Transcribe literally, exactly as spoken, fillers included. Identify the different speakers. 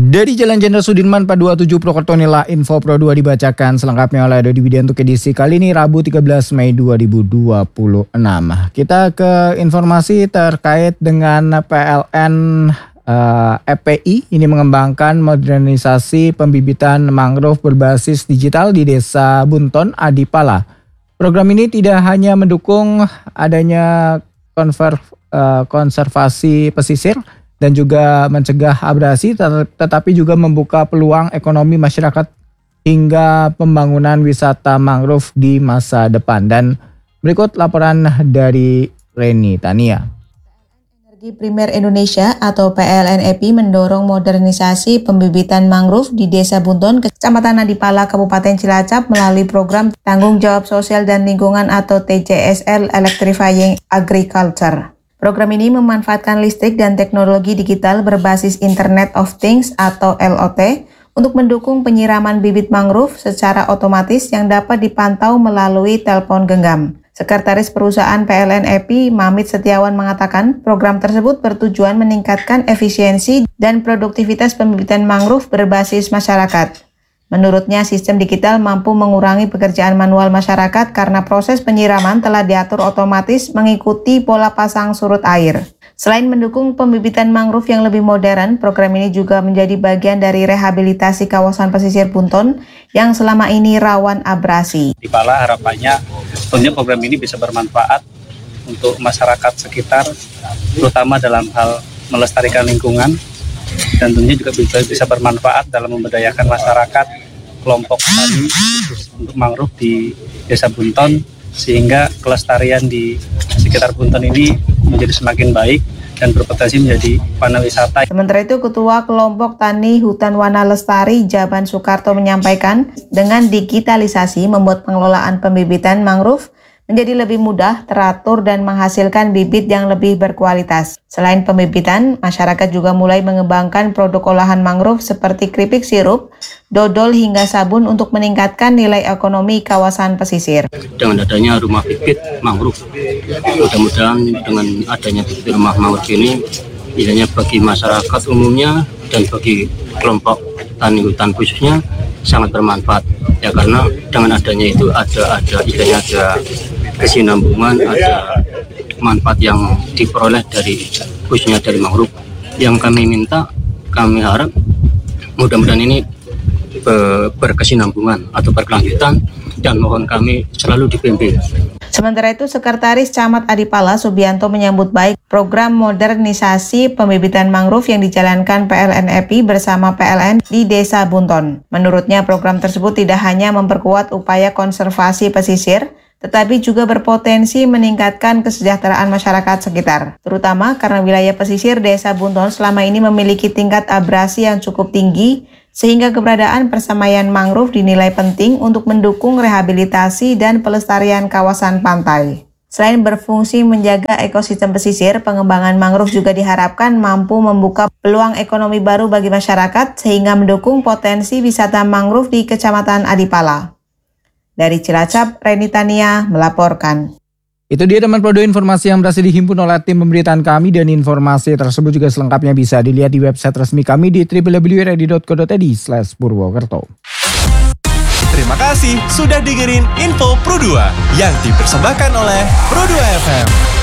Speaker 1: Dari Jalan Jenderal Sudirman empat dua tujuh Purwokerto, inilah info Pro dua dibacakan selengkapnya oleh Dodi Widianto untuk edisi kali ini Rabu tiga belas Mei dua ribu dua puluh enam. Kita ke informasi terkait dengan P L N uh, E P I ini mengembangkan modernisasi pembibitan mangrove berbasis digital di Desa Bunton, Adipala. Program ini tidak hanya mendukung adanya konver, uh, konservasi pesisir dan juga mencegah abrasi, tetapi juga membuka peluang ekonomi masyarakat hingga pembangunan wisata mangrove di masa depan. Dan berikut laporan dari Reni Tania.
Speaker 2: Energi Primer Indonesia atau P L N E P I mendorong modernisasi pembibitan mangrove di Desa Bunton, Kecamatan Adipala, Kabupaten Cilacap melalui program Tanggung Jawab Sosial dan Lingkungan atau T J S L Electrifying Agriculture. Program ini memanfaatkan listrik dan teknologi digital berbasis Internet of Things atau L O T untuk mendukung penyiraman bibit mangrove secara otomatis yang dapat dipantau melalui telepon genggam. Sekretaris Perusahaan P L N E P I, Mamit Setiawan, mengatakan program tersebut bertujuan meningkatkan efisiensi dan produktivitas pembibitan mangrove berbasis masyarakat. Menurutnya, sistem digital mampu mengurangi pekerjaan manual masyarakat karena proses penyiraman telah diatur otomatis mengikuti pola pasang surut air. Selain mendukung pembibitan mangrove yang lebih modern, program ini juga menjadi bagian dari rehabilitasi kawasan pesisir Bunton yang selama ini rawan abrasi.
Speaker 3: Di Pala harapannya tentunya program ini bisa bermanfaat untuk masyarakat sekitar, terutama dalam hal melestarikan lingkungan, dan tentunya juga bisa, bisa bermanfaat dalam memberdayakan masyarakat kelompok tani untuk mangrove di Desa Bunton, sehingga kelestarian di sekitar Bunton ini menjadi semakin baik dan berpotensi menjadi pariwisata.
Speaker 2: Sementara itu, Ketua Kelompok Tani Hutan Wana Lestari Jaban Soekarto menyampaikan, dengan digitalisasi membuat pengelolaan pembibitan mangrove menjadi lebih mudah, teratur, dan menghasilkan bibit yang lebih berkualitas. Selain pembibitan, masyarakat juga mulai mengembangkan produk olahan mangrove seperti keripik sirup, dodol, hingga sabun untuk meningkatkan nilai ekonomi kawasan pesisir.
Speaker 4: Dengan adanya rumah bibit mangrove, mudah-mudahan dengan adanya bibit rumah mangrove ini, istilahnya bagi masyarakat umumnya dan bagi kelompok tani hutan khususnya sangat bermanfaat. Ya, karena dengan adanya itu ada ada istilahnya ada kesinambungan, ada manfaat yang diperoleh dari khususnya dari mangrove. Yang kami minta, kami harap mudah-mudahan ini berkesinambungan atau berkelanjutan, dan mohon kami selalu dibimbing.
Speaker 2: Sementara itu, Sekretaris Camat Adipala Subianto menyambut baik program modernisasi pembibitan mangrove yang dijalankan P L N E P I bersama P L N di Desa Bunton. Menurutnya, program tersebut tidak hanya memperkuat upaya konservasi pesisir, tetapi juga berpotensi meningkatkan kesejahteraan masyarakat sekitar, terutama karena wilayah pesisir Desa Bunton selama ini memiliki tingkat abrasi yang cukup tinggi, sehingga keberadaan persamaian mangrove dinilai penting untuk mendukung rehabilitasi dan pelestarian kawasan pantai. Selain berfungsi menjaga ekosistem pesisir, pengembangan mangrove juga diharapkan mampu membuka peluang ekonomi baru bagi masyarakat sehingga mendukung potensi wisata mangrove di Kecamatan Adipala. Dari Cilacap, Reni Tania melaporkan.
Speaker 1: Itu dia teman Pro dua informasi yang berhasil dihimpun oleh tim pemberitaan kami, dan informasi tersebut juga selengkapnya bisa dilihat di website resmi kami di w w w titik ready titik co titik i d slash purwokerto.
Speaker 5: Terima kasih sudah dengerin Info Pro dua yang dipersembahkan oleh Pro dua F M.